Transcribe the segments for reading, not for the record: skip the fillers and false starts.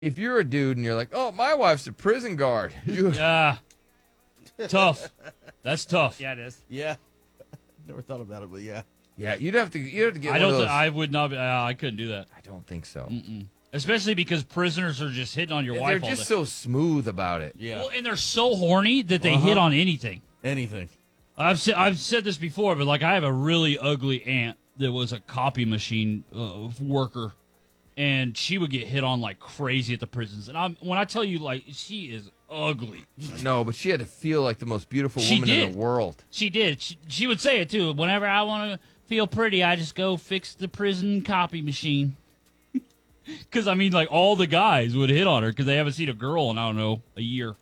if you're a dude and you're like, oh, my wife's a prison guard. Yeah. Tough. That's tough. Yeah, it is. Yeah. Never thought about it, but yeah. Yeah, you'd have to get I one don't. of those. I would not. I couldn't do that. I don't think so. Especially because prisoners are just hitting on your They're wife all just day. so smooth about it. Yeah. Well, and they're so horny that they hit on anything. Anything. I've said this before, but like I have a really ugly aunt that was a copy machine worker, and she would get hit on like crazy at the prisons. And when I tell you, like, she is ugly. No, but she had to feel like the most beautiful She woman in did. the world. She did. She would say it too. Whenever I want to feel pretty, I just go fix the prison copy machine. Because I mean, like all the guys would hit on her because they haven't seen a girl in I don't know a year.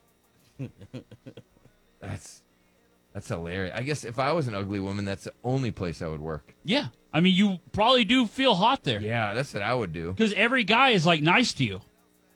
That's hilarious. I guess if I was an ugly woman, that's the only place I would work. Yeah, I mean, you probably do feel hot there. Yeah, that's what I would do. Because every guy is like nice to you.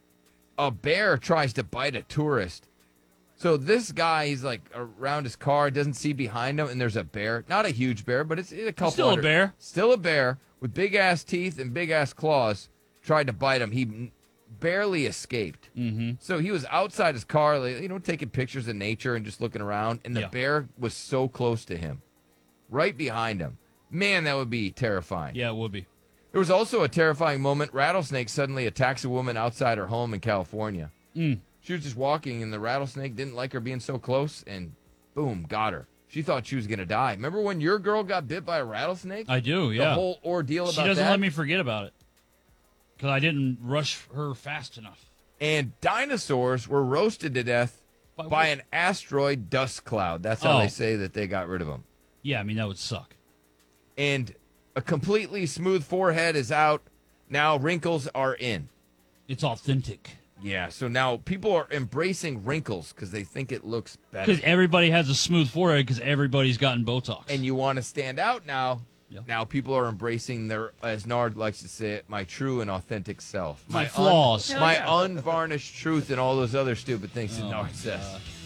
A bear tries to bite a tourist. So this guy, he's like around his car, doesn't see behind him, and there's a bear. Not a huge bear, but it's a couple. Still a bear. Still a bear with big ass teeth and big ass claws. Tried to bite him. He barely escaped. Mm-hmm. So he was outside his car, taking pictures of nature and just looking around, and the bear was so close to him, right behind him. Man, that would be terrifying. Yeah, it would be. There was also a terrifying moment. Rattlesnake suddenly attacks a woman outside her home in California. She was just walking, and the rattlesnake didn't like her being so close, and boom, got her. She thought she was going to die. Remember when your girl got bit by a rattlesnake? I do, yeah. The whole ordeal about that? She doesn't let me forget about it because I didn't rush her fast enough. And dinosaurs were roasted to death by an asteroid dust cloud. That's how they say that they got rid of them. Yeah, I mean, that would suck. And a completely smooth forehead is out. Now wrinkles are in. It's authentic. Yeah, so now people are embracing wrinkles because they think it looks better. Because everybody has a smooth forehead because everybody's gotten Botox. And you want to stand out now. Yep. Now people are embracing their, as Nard likes to say it, my true and authentic self. My flaws. My unvarnished truth and all those other stupid things that Nard says.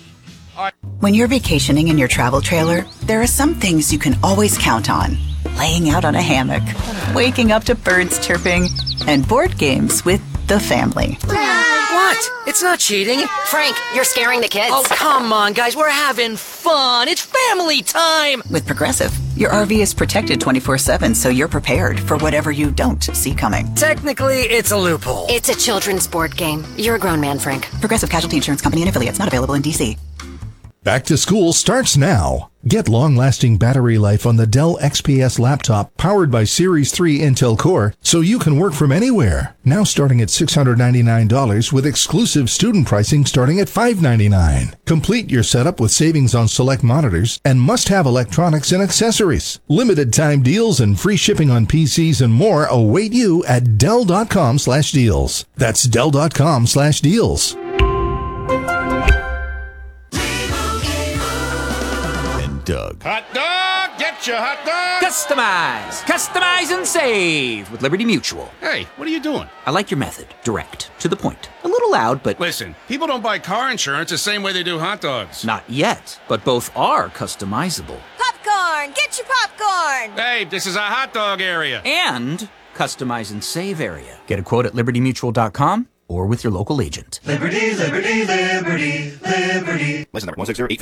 When you're vacationing in your travel trailer, there are some things you can always count on. Laying out on a hammock, waking up to birds chirping, and board games with the family. What? It's not cheating. Frank, you're scaring the kids. Oh, come on, guys. We're having fun. It's family time. With Progressive, your RV is protected 24/7, so you're prepared for whatever you don't see coming. Technically, it's a loophole. It's a children's board game. You're a grown man, Frank. Progressive Casualty Insurance Company and affiliates, not available in D.C. Back to school starts now. Get long-lasting battery life on the Dell XPS laptop powered by Series 3 Intel Core so you can work from anywhere. Now starting at $699 with exclusive student pricing starting at $599. Complete your setup with savings on select monitors and must-have electronics and accessories. Limited time deals and free shipping on PCs and more await you at Dell.com/deals. That's Dell.com/deals. Doug. Hot dog! Get your hot dog! Customize! Customize and save with Liberty Mutual. Hey, what are you doing? I like your method. Direct. To the point. A little loud, but... Listen, people don't buy car insurance the same way they do hot dogs. Not yet, but both are customizable. Popcorn! Get your popcorn! Hey, this is a hot dog area. And customize and save area. Get a quote at libertymutual.com or with your local agent. Liberty, liberty, liberty, liberty. License number 16085.